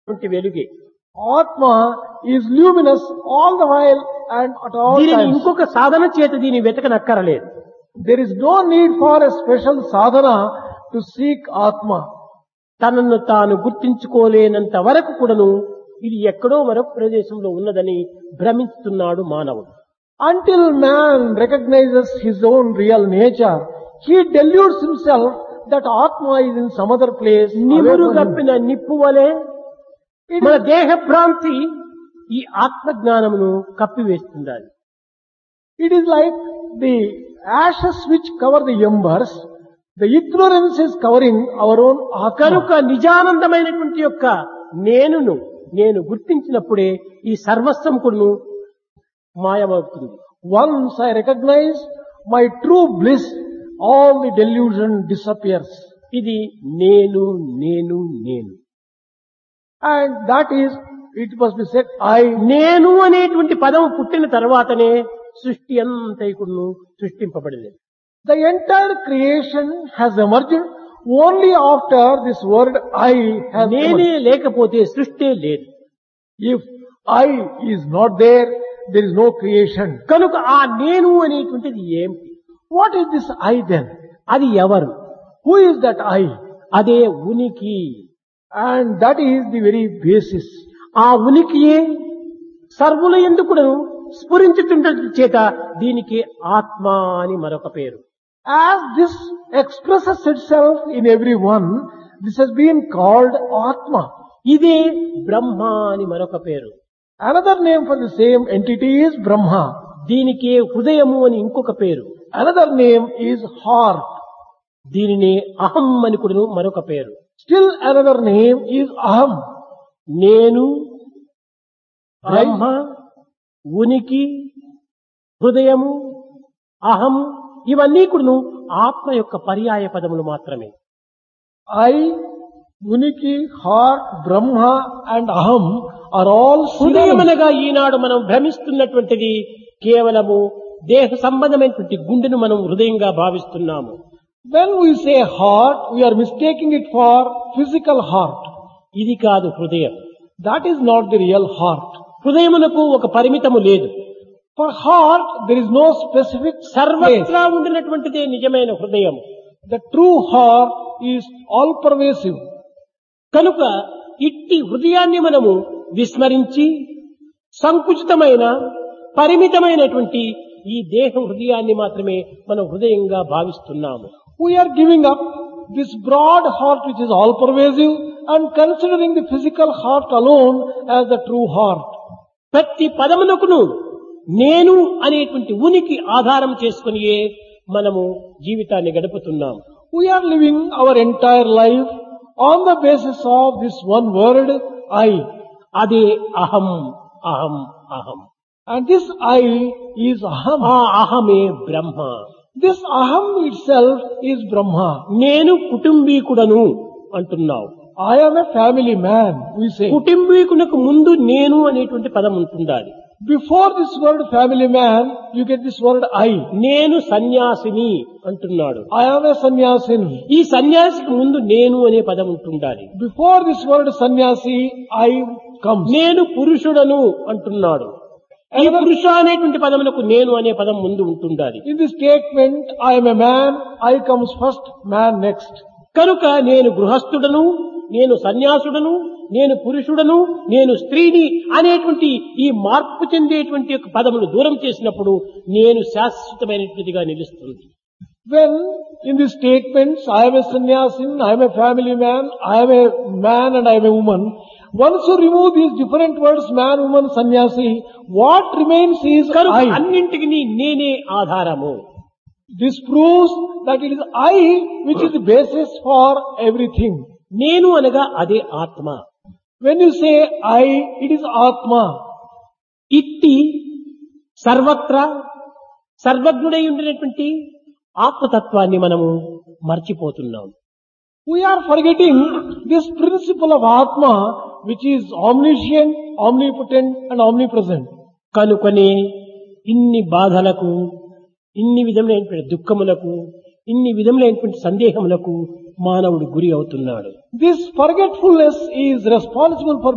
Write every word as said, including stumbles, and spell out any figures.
వెలుగే. Atma is luminous all the while and at all దీనిని times. ఇంకొక సాధన చేత దీన్ని వెతకనక్కరలేదు. There is no need for a special sadhana to seek Atma. తనను తాను గుర్తించుకోలేనంత వరకు కూడాను ఇది ఎక్కడో మరొక ప్రదేశంలో ఉన్నదని భ్రమిస్తున్నాడు మానవుడు. Until man recognizes his own real nature, he deludes himself that Atma is in some other place. నిమురు away from him. గప్పిన నిప్పు వలె మన దేహ భ్రాంతి ఈ ఆత్మజ్ఞానమును కప్పివేస్తుండాలి. It is like the ashes which cover the embers. The ignorance is covering our own కనుక Atma. నిజానందమైనటువంటి యొక్క నేనును నేను గుర్తించినప్పుడే ఈ సర్వస్వం కూడాను మాయమవుతుంది. Once I recognize my true bliss, all the delusion disappears. ఇది నేను నేను నేను And that is, it must be said, I. నేను అనేటువంటి పదం పుట్టిన తర్వాతనే సృష్టి అంతైకుడును సృష్టింపబడింది. The entire creation has emerged only after this word I has నేనే emerged. లేకపోతే సృష్టి లేదు. If I is not there, there is no creation. కనుక ఆ నేను అనేటువంటిది ఏమిటి? What is this I then? అది ఎవరు? Who is that I? అదే ఉనికి. And that is the very basis. ఆ ఉనికియే సర్వుల యందు కూడాను స్ఫురించుతుండటం చేత దీనికి ఆత్మ అని మరొక పేరు. As this expresses itself in everyone, this has been called Atma. ఇదే బ్రహ్మ అని మరొక పేరు. Another name for the same entity is Brahma. దీనికి హృదయము అని ఇంకొక పేరు. Another name is heart. దీనిని అహం అని కూడాను మరొక పేరు. Still another name is Aham. నేను, బ్రహ్మ, ఉనికి, హృదయము, అహం ఇవన్నీ కూడాను ఆత్మ యొక్క పర్యాయ పదములు మాత్రమే. I, Uniki, heart, Brahma and Aham are all హృదయం synonyms. అనగా ఈనాడు మనం భ్రమిస్తున్నటువంటిది కేవలము దేహ సంబంధమైనటువంటి గుండెను మనం హృదయంగా భావిస్తున్నాము. When we say heart, we are mistaking it for physical heart. ఇది కాదు హృదయం. That is not the real heart. హృదయమునకు ఒక పరిమితము లేదు. For heart, there is no specific place. సర్వత్రా ఉండినటువంటిదే నిజమైన హృదయం. The true heart is all pervasive. కనుక ఇట్టి హృదయాన్ని మనము విస్మరించి సంకుచితమైన పరిమితమైనటువంటి ఈ దేహ హృదయాన్ని మాత్రమే మనం హృదయంగా భావిస్తున్నాము. We are giving up this broad heart which is all pervasive and considering the physical heart alone as the true heart. ప్రతి పదమునకును నేను అనేటువంటి ఉనికి ఆధారం చేసుకునియే మనము జీవితాన్ని గడుపుతున్నాము. We are living our entire life on the basis of this one word, I. అదే అహం అహం అహం. And this I is Aham. ఆ అహమే బ్రహ్మ. This Aham itself is Brahma. నేను కుటుంబీకుడను అంటున్నావు. I am a family man, we say. కుటుంబీకునకు ముందు నేను అనేటువంటి పదం ఉంటుండాలి. Before this word family man, you get this word I. నేను సన్యాసిని అంటున్నాడు. I am a sannyasin. ఈ సన్యాసికి ముందు నేను అనే పదం ఉంటుండాలి. Before this word sannyasi, I comes. నేను పురుషుడను అంటున్నాడు. ఈ పురుష అనేటువంటి పదములకు నేను అనే పదం ముందు ఉంటుండాలి. In the statement, I am a man, I comes first, man next. కనుక నేను గృహస్థుడను, నేను సన్యాసుడను, నేను పురుషుడను, నేను స్త్రీని అనేటువంటి ఈ మార్పు చెందేటువంటి యొక్క పదములు దూరం చేసినప్పుడు నేను శాశ్వతమైనటువంటిదిగా నిలుస్తుంది. When in the statements, I am a sannyasin, I am a family man, I am a man and I am a woman, once you remove these different words, man, woman, sannyasi, what remains is కనుక I. అన్నింటికి నేనే ఆధారము. This proves that it is I which is the basis for everything. నేను అనగా అదే ఆత్మ. When you say I, it is Atma. ఇట్టి సర్వత్రా సర్వజ్ఞుడై ఉండినటువంటి ఆత్మతత్వాన్ని మనము మర్చిపోతున్నాం. We are forgetting this principle of Atma which is omniscient, omnipotent and omnipresent. కనుకనే ఇన్ని బాధలకు, ఇన్ని విధములైనటువంటి దుఃఖములకు, ఇన్ని విధములైనటువంటి సందేహములకు మానవుడు గురి అవుతున్నాడు. This forgetfulness is responsible for